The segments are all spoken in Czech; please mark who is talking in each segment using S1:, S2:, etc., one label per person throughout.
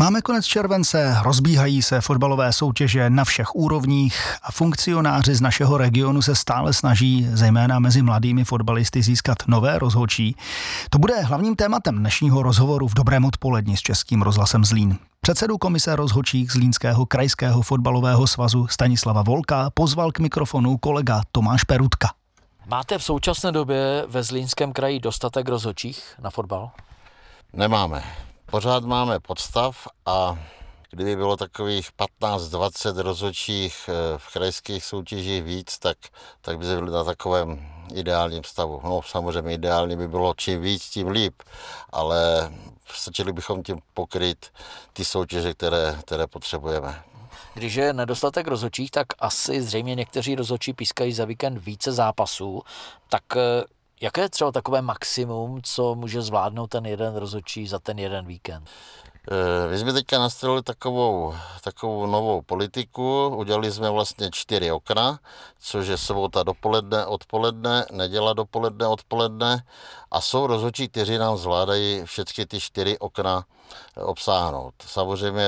S1: Máme konec července, rozbíhají se fotbalové soutěže na všech úrovních a funkcionáři z našeho regionu se stále snaží, zejména mezi mladými fotbalisty, získat nové rozhodčí. To bude hlavním tématem dnešního rozhovoru v Dobrém odpoledni s Českým rozhlasem Zlín. Předsedu komise rozhodčích Zlínského krajského fotbalového svazu Stanislava Volka pozval k mikrofonu kolega Tomáš Perutka.
S2: Máte v současné době ve Zlínském kraji dostatek rozhodčích na fotbal?
S3: Nemáme. Pořád máme podstav a kdyby bylo takových 15-20 rozhodčích v krajských soutěžích víc, tak by se byli na takovém ideálním stavu. No samozřejmě ideálně by bylo čím víc, tím líp, ale stačili bychom tím pokryt ty soutěže, které potřebujeme.
S2: Když je nedostatek rozhodčích, tak asi zřejmě někteří rozhodčí pískají za víkend více zápasů, tak jaké je třeba takové maximum, co může zvládnout ten jeden rozhodčí za ten jeden víkend?
S3: My jsme teďka nastavili takovou novou politiku, udělali jsme vlastně 4 okna, což je sobota dopoledne, odpoledne, neděla dopoledne, odpoledne a jsou rozhodčí, kteří nám zvládají všechny ty 4 okna obsáhnout. Samozřejmě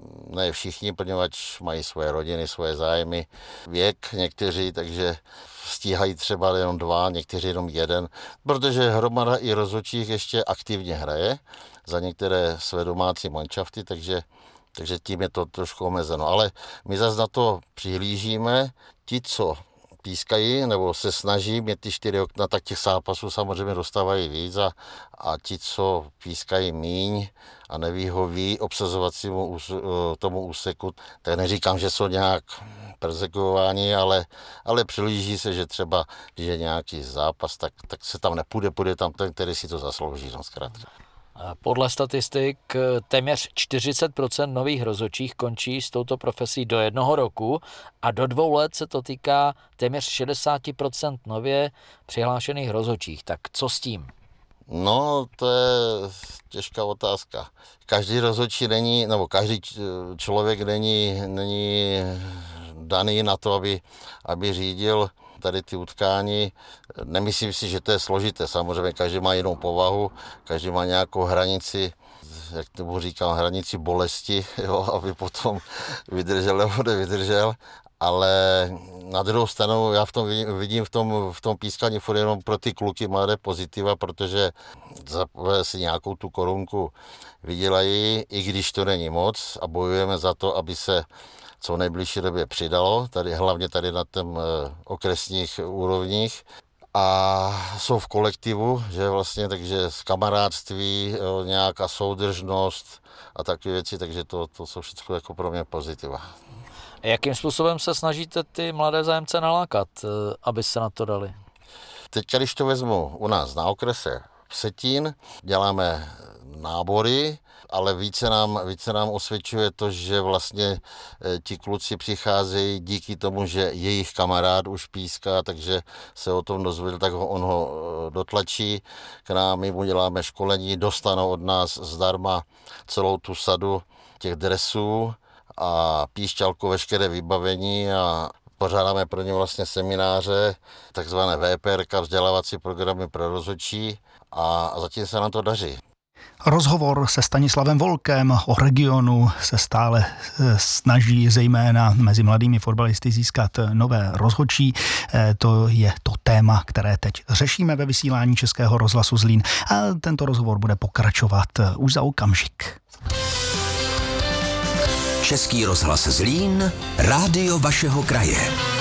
S3: ne všichni, poněvadž mají svoje rodiny, svoje zájmy, věk někteří, takže stíhají třeba jenom 2, někteří jenom 1, protože hromada i rozhodčích ještě aktivně hraje za některé své domácí manšafty, takže tím je to trošku omezeno. Ale my zase na to přihlížíme. Ti, co pískají nebo se snaží mít ty 4 okna, tak těch zápasů samozřejmě dostávají víc a ti, co pískají míň a nevyhoví obsazovacímu tomu úseku, tak neříkám, že jsou nějak persekuováni, ale přihlíží se, že třeba, když je nějaký zápas, tak se tam nepůjde tam ten, který si to zaslouží, no zkrátka.
S2: Podle statistik téměř 40% nových rozhodčích končí s touto profesí do 1 roku a do 2 let se to týká téměř 60% nově přihlášených rozhodčích. Tak co s tím?
S3: No, to je těžká otázka. Každý rozhodčí není, nebo každý člověk není daný na to, aby řídil tady ty utkání. Nemyslím si, že to je složité. Samozřejmě každý má jinou povahu, každý má nějakou hranici, jak tomu říkám, hranici bolesti, jo, aby potom vydržel nebo nevydržel. Ale na druhou stranu já vidím v tom pískání furt jenom pro ty kluky mladé pozitiva, protože si nějakou tu korunku vydělají, i když to není moc a bojujeme za to, aby se co v nejbližší době přidalo, hlavně tady na těm okresních úrovních. A jsou v kolektivu, že vlastně, takže z kamarádství, nějaká soudržnost a takové věci, takže to jsou všechno jako pro mě pozitiva.
S2: Jakým způsobem se snažíte ty mladé zájemce nalákat, aby se na to dali?
S3: Teď, když to vezmu u nás na okrese Vsetín, děláme nábory, ale více nám osvědčuje to, že vlastně ti kluci přicházejí díky tomu, že jejich kamarád už píská, takže se o tom dozvěděl, tak on ho dotlačí k nám, my mu děláme školení, dostanou od nás zdarma celou tu sadu těch dresů a píšťalku, veškeré vybavení a pořádáme pro ně vlastně semináře, takzvané VPR, vzdělávací programy pro rozhodčí a zatím se nám to daří.
S1: Rozhovor se Stanislavem Volkem o regionu se stále snaží zejména mezi mladými fotbalisty získat nové rozhodčí. To je to téma, které teď řešíme ve vysílání Českého rozhlasu Zlín a tento rozhovor bude pokračovat už za okamžik.
S4: Český rozhlas Zlín, rádio vašeho kraje.